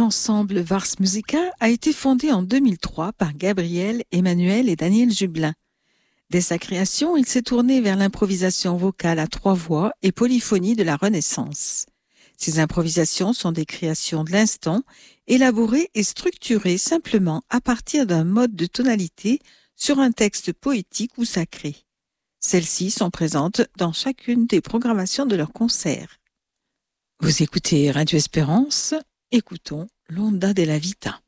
L'ensemble Vars Musica a été fondé en 2003 par Gabriel, Emmanuel et Daniel Jublin. Dès sa création, il s'est tourné vers l'improvisation vocale à 3 voix et polyphonie de la Renaissance. Ces improvisations sont des créations de l'instant, élaborées et structurées simplement à partir d'un mode de tonalité sur un texte poétique ou sacré. Celles-ci sont présentes dans chacune des programmations de leurs concerts. Vous écoutez Radio Espérance, écoutons l'Onda della Vita.